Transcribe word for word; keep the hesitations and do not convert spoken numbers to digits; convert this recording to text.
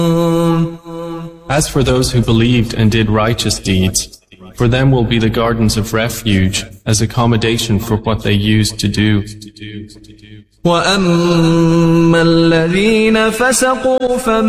As for those who believed and did righteous deeds, for them will be the gardens of refuge as accommodation for what they used to do. وَأَمَّا الَّذِينَ فَسَقُوا فَمَا